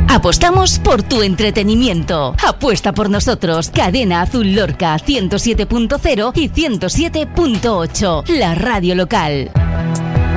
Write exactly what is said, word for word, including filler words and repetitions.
Apostamos por tu entretenimiento. Apuesta por nosotros. Cadena Azul Lorca ciento siete punto cero y ciento siete punto ocho. La radio local.